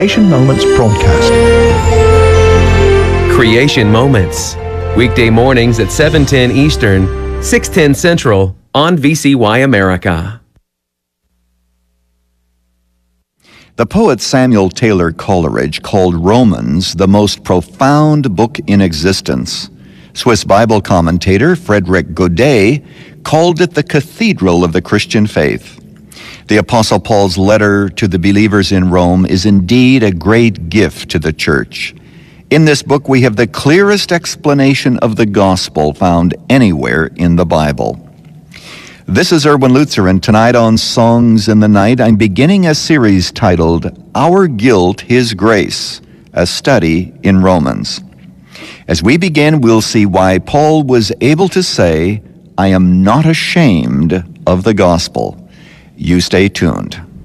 Creation Moments broadcast. Creation Moments. Weekday mornings at 7:10 Eastern, 6:10 Central on VCY America. The poet Samuel Taylor Coleridge called Romans the most profound book in existence. Swiss Bible commentator Frederick Godet called it the cathedral of the Christian faith. The Apostle Paul's letter to the believers in Rome is indeed a great gift to the church. In this book, we have the clearest explanation of the gospel found anywhere in the Bible. This is Erwin Lutzer, and tonight on Songs in the Night, I'm beginning a series titled Our Guilt, His Grace, a study in Romans. As we begin, we'll see why Paul was able to say, I am not ashamed of the gospel. You stay tuned.